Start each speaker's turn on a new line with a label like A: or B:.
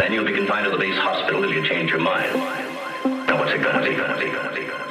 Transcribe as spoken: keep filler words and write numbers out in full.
A: Then you'll be confined to the base hospital till you change your mind. Now what's it gonna be, gonna be, gonna be, gonna be?